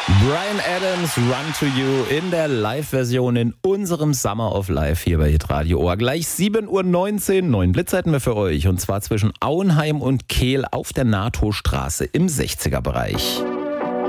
Bryan Adams, Run to You in der Live-Version in unserem Summer of Life hier bei Hitradio Ohr. Gleich 7.19 Uhr, 9 Blitz hätten wir für euch. Und zwar zwischen Auenheim und Kehl auf der NATO-Straße im 60er-Bereich.